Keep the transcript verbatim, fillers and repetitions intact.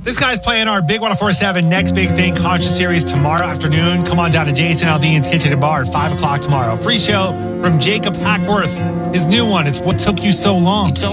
This guy's playing our Big one oh four point seven Next Big Thing concert series tomorrow afternoon. Come on down to Jason Aldean's Kitchen and Bar at five o'clock tomorrow. Free show from Jacob Hackworth. His new one, it's What Took You So Long.